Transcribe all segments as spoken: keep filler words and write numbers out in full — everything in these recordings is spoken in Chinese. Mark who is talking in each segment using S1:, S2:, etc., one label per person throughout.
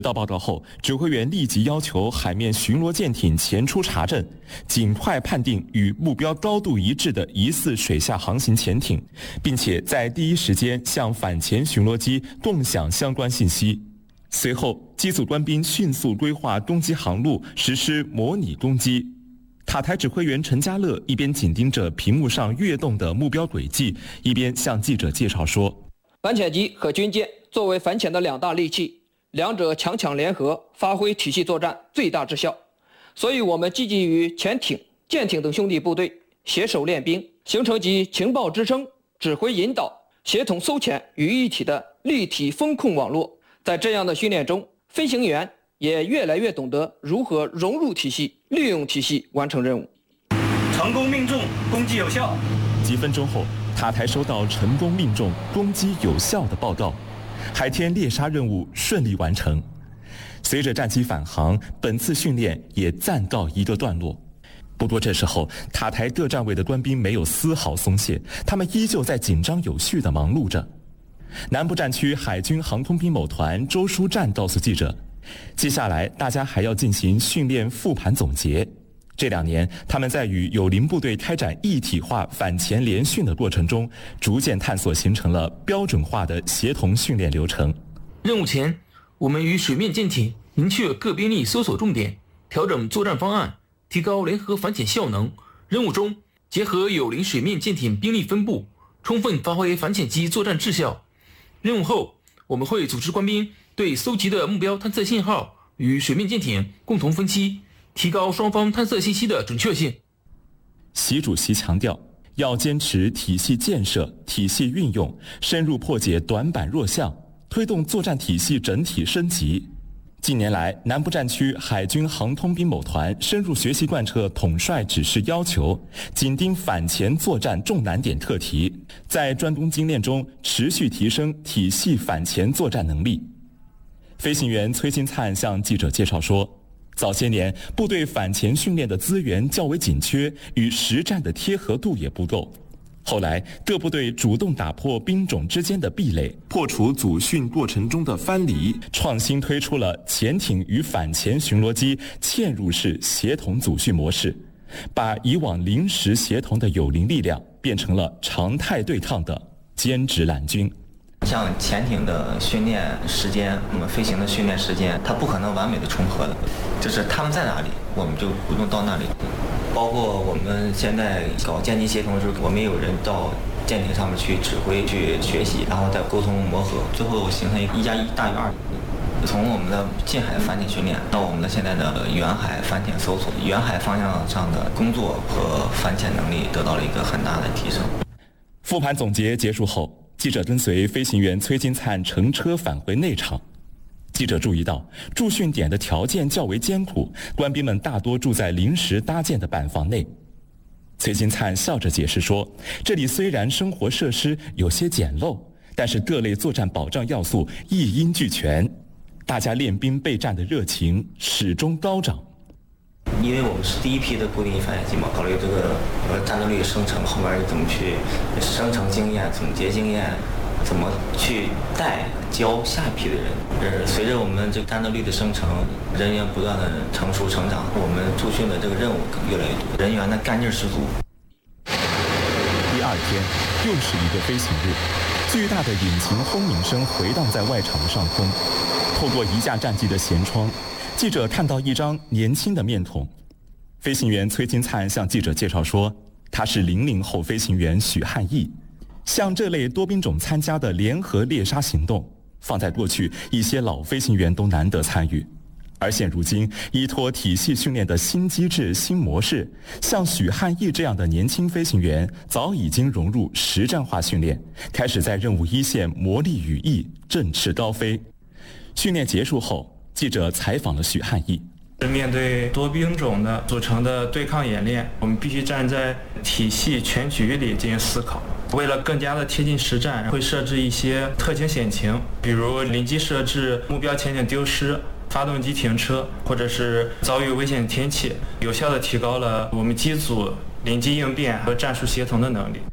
S1: 到报告后，指挥员立即要求海面巡逻舰艇前出查证，尽快判定与目标高度一致的疑似水下航行潜艇，并且在第一时间向反潜巡逻机共享相关信息。随后，机组官兵迅速规划攻击航路，实施模拟攻击。塔台指挥员陈家乐一边紧盯着屏幕上跃动的目标轨迹，一边向记者介绍说：“
S2: 反潜机和军舰作为反潜的两大利器。”两者强强联合，发挥体系作战最大之效。所以我们积极与潜艇、舰艇等兄弟部队携手练兵，形成集情报支撑、指挥引导、协同搜潜于一体的立体风控网络。在这样的训练中，飞行员也越来越懂得如何融入体系、利用体系完成任务。
S3: 成功命中，攻击有效。
S1: 几分钟后，塔台收到成功命中、攻击有效的报告。海天猎杀任务顺利完成，随着战机返航，本次训练也暂告一个段落。不过这时候，塔台各站位的官兵没有丝毫松懈，他们依旧在紧张有序地忙碌着。南部战区海军航空兵某团周书战告诉记者，接下来大家还要进行训练复盘总结。这两年，他们在与友邻部队开展一体化反潜联训的过程中，逐渐探索形成了标准化的协同训练流程。
S4: 任务前，我们与水面舰艇明确各兵力搜索重点，调整作战方案，提高联合反潜效能。任务中，结合友邻水面舰艇兵力分布，充分发挥反潜机作战质效。任务后，我们会组织官兵对搜集的目标探测信号与水面舰艇共同分析，提高双方探测信息的准确性。
S1: 习主席强调，要坚持体系建设、体系运用，深入破解短板弱项，推动作战体系整体升级。近年来，南部战区海军航空兵某团深入学习贯彻统帅指示要求，紧盯反潜作战重难点课题，在专攻精练中持续提升体系反潜作战能力。飞行员崔金灿向记者介绍说，早些年部队反潜训练的资源较为紧缺，与实战的贴合度也不够。后来各部队主动打破兵种之间的壁垒，破除组训过程中的藩篱，创新推出了潜艇与反潜巡逻机嵌入式协同组训模式，把以往临时协同的友邻力量变成了常态对抗的兼职蓝军。
S5: 像潜艇的训练时间，我们飞行的训练时间，它不可能完美的重合的，就是他们在哪里，我们就不用到那里。包括我们现在搞舰机协同的时候，我们也有人到舰艇上面去指挥、去学习，然后再沟通磨合，最后形成一加一大于二。从我们的近海反潜训练到我们的现在的远海反潜搜索，远海方向上的工作和反潜能力得到了一个很大的提升。
S1: 复盘总结结束后，记者跟随飞行员崔金灿乘车返回内场。记者注意到，驻训点的条件较为艰苦，官兵们大多住在临时搭建的板房内。崔金灿笑着解释说，这里虽然生活设施有些简陋，但是各类作战保障要素一应俱全，大家练兵备战的热情始终高涨。
S5: 因为我们是第一批的固定翼反潜机嘛，考虑这个呃战斗力生成，后面怎么去生成经验、总结经验，怎么去带教下一批的人。呃，随着我们这个战斗力的生成，人员不断的成熟成长，我们驻训的这个任务越来越多，人员的干劲十足。
S1: 第二天又是一个飞行日，巨大的引擎轰鸣声回荡在外场的上空，透过一架战机的舷窗，记者看到一张年轻的面孔。飞行员崔金灿向记者介绍说，他是零零后飞行员许汉义。像这类多兵种参加的联合猎杀行动，放在过去一些老飞行员都难得参与，而现如今依托体系训练的新机制、新模式，像许汉义这样的年轻飞行员早已经融入实战化训练，开始在任务一线磨砺羽翼，振翅高飞。训练结束后，记者采访了许汉义。
S6: 面对多兵种的组成的对抗演练，我们必须站在体系全局里进行思考。为了更加的贴近实战，会设置一些特情险情，比如临机设置目标潜艇丢失、发动机停车，或者是遭遇危险天气，有效地提高了我们机组临机应变和战术协同的能力。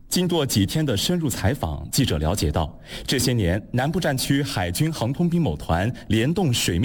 S1: 经过几天的深入采访，记者了解到，这些年南部战区海军航空兵某团联动水面